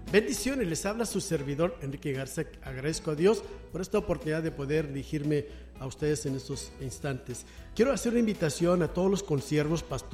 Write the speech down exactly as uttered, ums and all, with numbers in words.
Bendiciones, les habla su servidor Enrique Garza. Agradezco a Dios por esta oportunidad de poder dirigirme a ustedes en estos instantes. Quiero hacer una invitación a todos los consiervos, pastores,